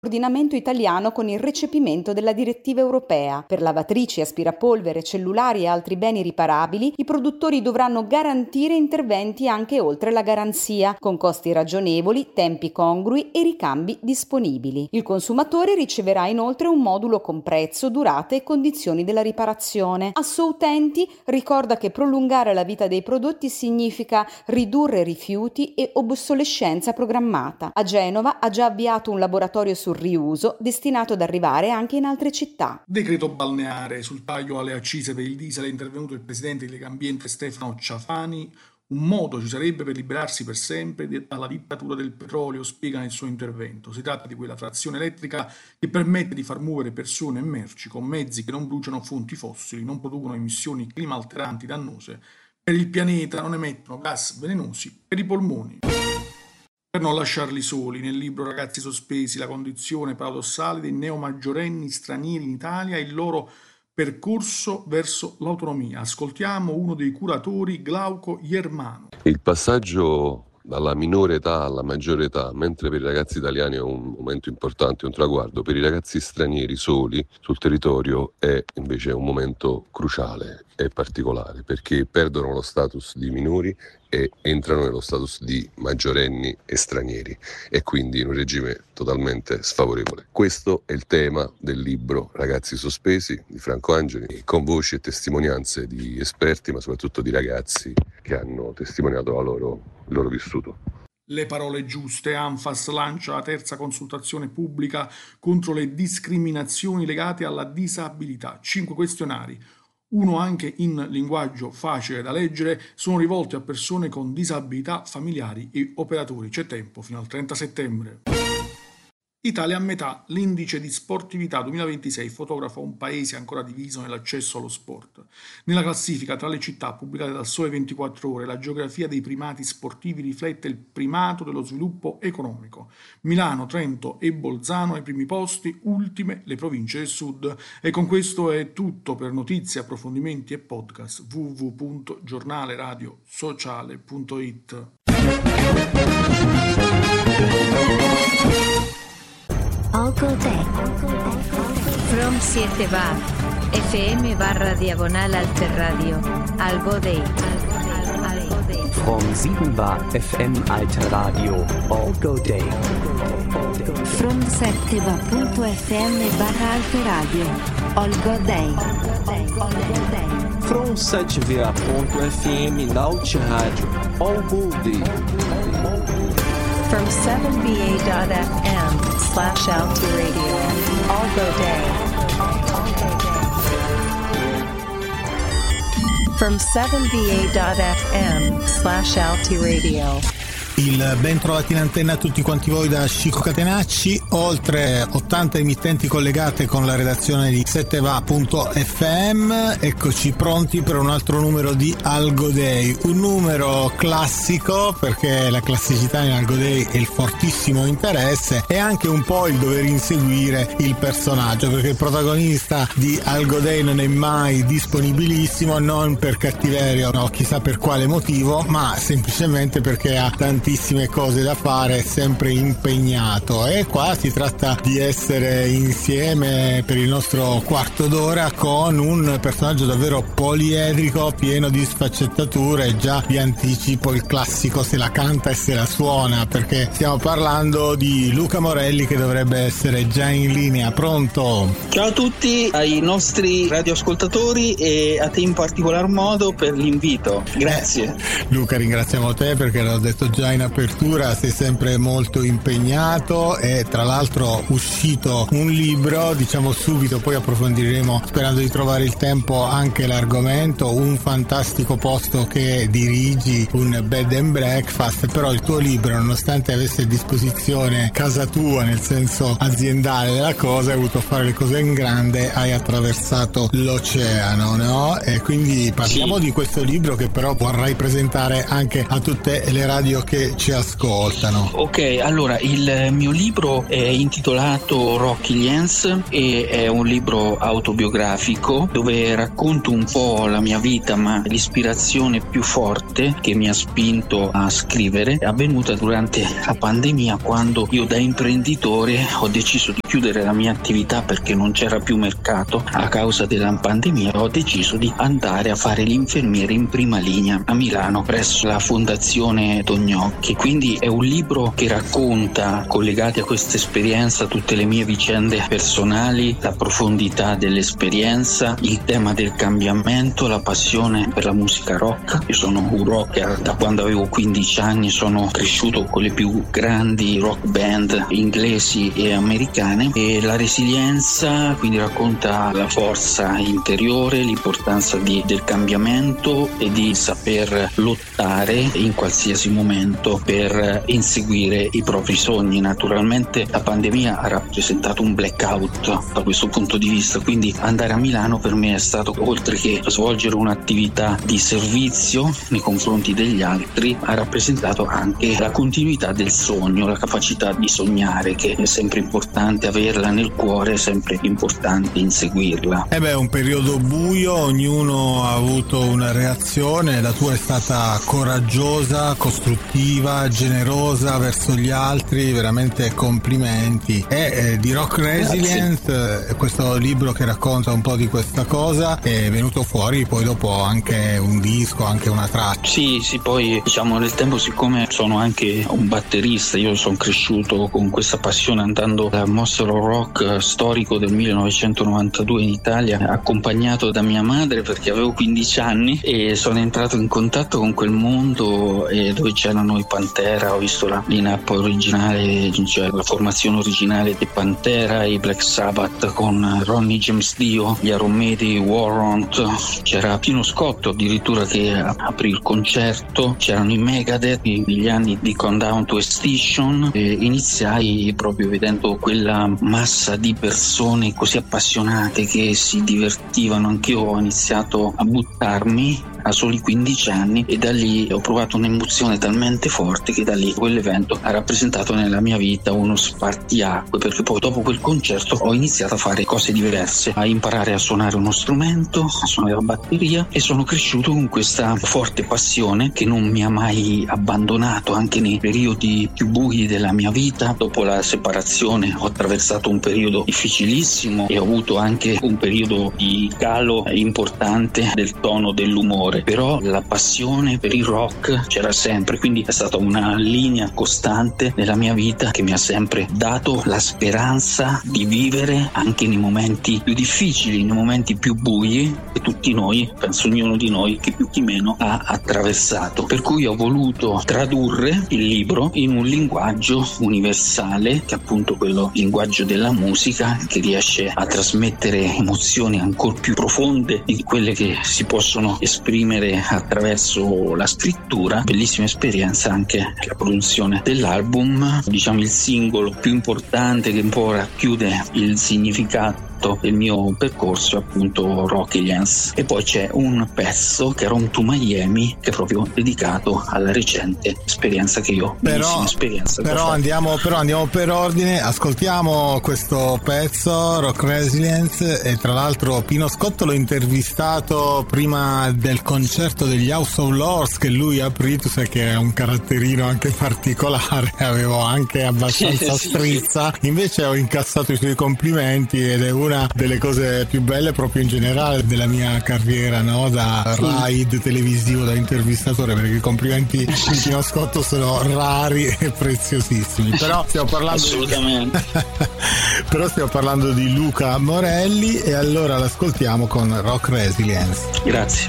coordinamento italiano con il recepimento della direttiva europea. Per lavatrici, aspirapolvere, cellulari e altri beni riparabili, i produttori dovranno garantire interventi anche oltre la garanzia, con costi ragionevoli, tempi congrui e ricambi disponibili. Il consumatore riceverà inoltre un modulo con prezzo, durata e condizioni della riparazione. Assoutenti ricorda che prolungare la vita dei prodotti significa ridurre rifiuti e obsolescenza programmata. A Genova ha già avviato un laboratorio sul riuso destinato ad arrivare anche in altre città. Decreto balneare. Sul taglio alle accise per il diesel è intervenuto il presidente di Legambiente Stefano Ciafani. Un modo ci sarebbe per liberarsi per sempre dalla dittatura del petrolio, spiega nel suo intervento. Si tratta di quella trazione elettrica che permette di far muovere persone e merci con mezzi che non bruciano fonti fossili, non producono emissioni climalteranti dannose per il pianeta, non emettono gas velenosi per i polmoni. Per non lasciarli soli, nel libro Ragazzi sospesi, la condizione paradossale dei neomaggiorenni stranieri in Italia e il loro percorso verso l'autonomia. Ascoltiamo uno dei curatori, Glauco Iermano. Il passaggio dalla minore età alla maggiore età, mentre per i ragazzi italiani è un momento importante, un traguardo, per i ragazzi stranieri soli sul territorio è invece un momento cruciale e particolare, perché perdono lo status di minori e entrano nello status di maggiorenni e stranieri e quindi in un regime totalmente sfavorevole. Questo è il tema del libro Ragazzi sospesi di Franco Angeli, con voci e testimonianze di esperti, ma soprattutto di ragazzi che hanno testimoniato il loro vissuto. Le parole giuste. Anfas lancia la terza consultazione pubblica contro le discriminazioni legate alla disabilità. 5 questionari, uno anche in linguaggio facile da leggere, sono rivolti a persone con disabilità familiari e operatori. C'è tempo fino al 30 settembre. Italia a metà, l'indice di sportività 2026 fotografa un paese ancora diviso nell'accesso allo sport. Nella classifica tra le città pubblicate dal Sole 24 Ore, la geografia dei primati sportivi riflette il primato dello sviluppo economico. Milano, Trento e Bolzano ai primi posti, ultime le province del sud. E con questo è tutto. Per notizie, approfondimenti e podcast www.giornaleradiosociale.it. Algo Day. From 7 bar. FM/Alterradio. Algo Day. From 7 bar. FM Alterradio. Algo Day. From 7va.fm/Alterradio. Algo Day. From 7va.fm Alterradio. Algo Day. From 7va.fm/Altiradio. Algo Day. From 7va.fm/Altiradio. Il ben trovati in antenna a tutti quanti voi da Chico Catenacci. Oltre 80 emittenti collegate con la redazione di 7va.fm. Eccoci pronti per un altro numero di Algo Day, un numero classico perché la classicità in Algo Day è il fortissimo interesse e anche un po' il dover inseguire il personaggio, perché il protagonista di Algo Day non è mai disponibilissimo, non per cattiveria, no, chissà per quale motivo, ma semplicemente perché ha tantissime cose da fare, è sempre impegnato. E qua si tratta di essere insieme per il nostro quarto d'ora con un personaggio davvero poliedrico, pieno di sfaccettature. Già vi anticipo il classico se la canta e se la suona, perché stiamo parlando di Luca Morelli, che dovrebbe essere già in linea. Pronto? Ciao a tutti, ai nostri radioascoltatori e a te in particolar modo per l'invito. Grazie. Luca, ringraziamo te perché l'ho detto già in apertura, sei sempre molto impegnato e tra l'altro uscito un libro, diciamo subito, poi approfondiremo sperando di trovare il tempo anche l'argomento, un fantastico posto che dirigi, un bed and breakfast. Però il tuo libro, nonostante avesse a disposizione casa tua nel senso aziendale della cosa, hai voluto fare le cose in grande, hai attraversato l'oceano, no? E quindi parliamo di questo libro che però vorrai presentare anche a tutte le radio che che ci ascoltano. Ok, allora il mio libro è intitolato Resilience e è un libro autobiografico dove racconto un po' la mia vita, ma l'ispirazione più forte che mi ha spinto a scrivere è avvenuta durante la pandemia, quando io da imprenditore ho deciso di chiudere la mia attività perché non c'era più mercato a causa della pandemia. Ho deciso di andare a fare l'infermiere in prima linea a Milano presso la Fondazione Tognocchi. Quindi è un libro che racconta, collegati a questa esperienza, tutte le mie vicende personali, la profondità dell'esperienza, il tema del cambiamento, la passione per la musica rock. Io sono un rocker da quando avevo 15 anni, sono cresciuto con le più grandi rock band inglesi e americane, e la resilienza quindi racconta la forza interiore, l'importanza del cambiamento e di saper lottare in qualsiasi momento per inseguire i propri sogni. Naturalmente la pandemia ha rappresentato un blackout da questo punto di vista, quindi andare a Milano per me è stato, oltre che svolgere un'attività di servizio nei confronti degli altri, ha rappresentato anche la continuità del sogno, la capacità di sognare, che è sempre importante averla nel cuore, è sempre importante inseguirla. È un periodo buio, ognuno ha avuto una reazione, la tua è stata coraggiosa, costruttiva, generosa verso gli altri, veramente complimenti. E di Rock Resilience, questo libro che racconta un po' di questa cosa, è venuto fuori poi dopo anche un disco, anche una traccia. Sì, poi diciamo nel tempo, siccome sono anche un batterista, io sono cresciuto con questa passione andando al Mostro Rock storico del 1992 in Italia, accompagnato da mia madre perché avevo 15 anni, e sono entrato in contatto con quel mondo dove c'erano i Pantera. Ho visto la line-up originale, cioè la formazione originale dei Pantera, i Black Sabbath con Ronnie James Dio, gli Iron Maiden, Warrant, c'era Pino Scotto addirittura che aprì il concerto, c'erano i Megadeth negli anni di Countdown to Extinction, e iniziai proprio vedendo quella massa di persone così appassionate che si divertivano. Anch'io ho iniziato a buttarmi a soli 15 anni e da lì ho provato un'emozione talmente forte che da lì quell'evento ha rappresentato nella mia vita uno spartiacque, perché poi dopo quel concerto ho iniziato a fare cose diverse, a imparare a suonare uno strumento, a suonare la batteria, e sono cresciuto con questa forte passione che non mi ha mai abbandonato anche nei periodi più bui della mia vita. Dopo la separazione ho attraversato un periodo difficilissimo e ho avuto anche un periodo di calo importante del tono dell'umore, però la passione per il rock c'era sempre, quindi è stata una linea costante nella mia vita che mi ha sempre dato la speranza di vivere anche nei momenti più difficili, nei momenti più bui che tutti noi, penso ognuno di noi, chi più chi meno, ha attraversato. Per cui ho voluto tradurre il libro in un linguaggio universale, che è appunto quello linguaggio della musica, che riesce a trasmettere emozioni ancora più profonde di quelle che si possono esprimere attraverso la scrittura. Bellissima esperienza anche la produzione dell'album, diciamo il singolo più importante che un po' racchiude il significato del mio percorso, appunto Resilience. E poi c'è un pezzo che è Rome to Miami, che è proprio dedicato alla recente esperienza che io però andiamo per ordine. Ascoltiamo questo pezzo, Rock Resilience, e tra l'altro Pino Scotto l'ho intervistato prima del concerto degli House of Lords che lui aprì. Tu sai che è un caratterino anche particolare, avevo anche abbastanza strizza, invece ho incassato i suoi complimenti ed è una delle cose più belle proprio in generale della mia carriera, no? Da ride televisivo, da intervistatore, perché i complimenti di Pino Scotto sono rari e preziosissimi. Però stiamo parlando assolutamente però stiamo parlando di Luca Morelli, e allora l'ascoltiamo con Rock Resilience. Grazie.